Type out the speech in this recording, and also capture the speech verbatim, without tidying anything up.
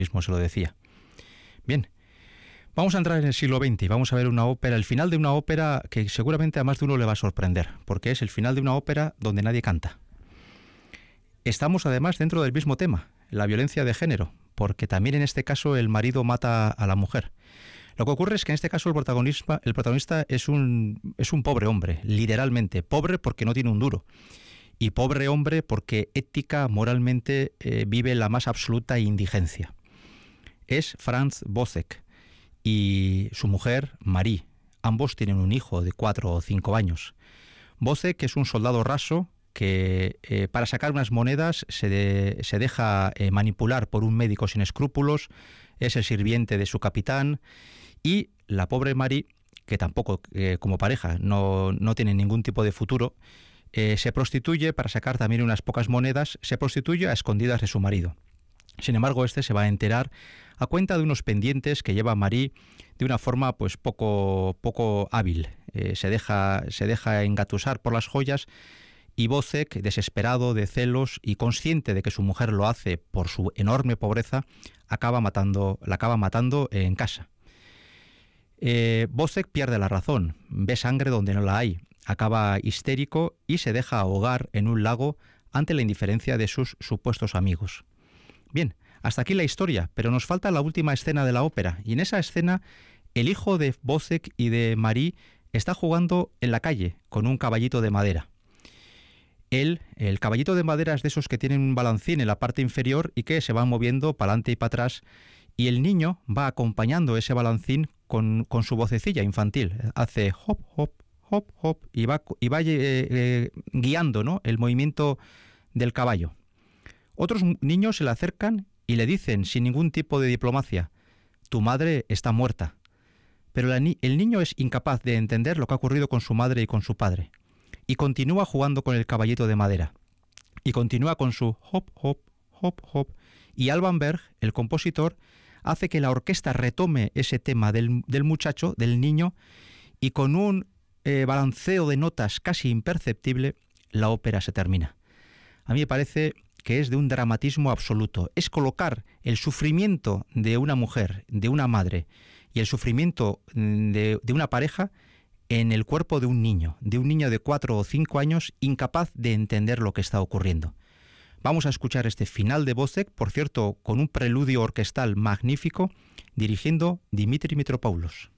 mismo se lo decía. Bien, vamos a entrar en el siglo veinte y vamos a ver una ópera, el final de una ópera que seguramente a más de uno le va a sorprender, porque es el final de una ópera donde nadie canta. Estamos además dentro del mismo tema, la violencia de género, porque también en este caso el marido mata a la mujer. Lo que ocurre es que en este caso el protagonista, el protagonista es un, es un pobre hombre, literalmente, pobre porque no tiene un duro. Y pobre hombre porque ética, moralmente, eh, vive la más absoluta indigencia. Es Franz Boseck y su mujer, Marie. Ambos tienen un hijo de cuatro o cinco años. Boseck es un soldado raso que eh, para sacar unas monedas se, de, se deja eh, manipular por un médico sin escrúpulos, es el sirviente de su capitán, y la pobre Marie, que tampoco eh, como pareja no, no tiene ningún tipo de futuro, Eh, se prostituye para sacar también unas pocas monedas, se prostituye a escondidas de su marido. Sin embargo, este se va a enterar a cuenta de unos pendientes que lleva Marie de una forma pues poco, poco hábil. Eh, se deja, se deja engatusar por las joyas y Boseck, desesperado de celos y consciente de que su mujer lo hace por su enorme pobreza, acaba matando, la acaba matando en casa. Eh, Boseck pierde la razón, ve sangre donde no la hay, acaba histérico y se deja ahogar en un lago ante la indiferencia de sus supuestos amigos. Bien, hasta aquí la historia, pero nos falta la última escena de la ópera, y en esa escena el hijo de Boseck y de Marie está jugando en la calle con un caballito de madera. Él, el caballito de madera es de esos que tienen un balancín en la parte inferior y que se van moviendo para adelante y para atrás, y el niño va acompañando ese balancín con, con su vocecilla infantil. Hace hop, hop, hop, hop, y va, y va eh, eh, guiando, ¿no?, el movimiento del caballo. Otros niños se le acercan y le dicen, sin ningún tipo de diplomacia, tu madre está muerta. Pero la ni- el niño es incapaz de entender lo que ha ocurrido con su madre y con su padre. Y continúa jugando con el caballito de madera. Y continúa con su hop, hop, hop, hop. Y Alban Berg, el compositor, hace que la orquesta retome ese tema del, del muchacho, del niño, y con un eh, balanceo de notas casi imperceptible, la ópera se termina. A mí me parece que es de un dramatismo absoluto. Es colocar el sufrimiento de una mujer, de una madre, y el sufrimiento de, de una pareja en el cuerpo de un niño, de un niño de cuatro o cinco años, incapaz de entender lo que está ocurriendo. Vamos a escuchar este final de Boseck, por cierto, con un preludio orquestal magnífico, dirigiendo Dimitri Mitropoulos.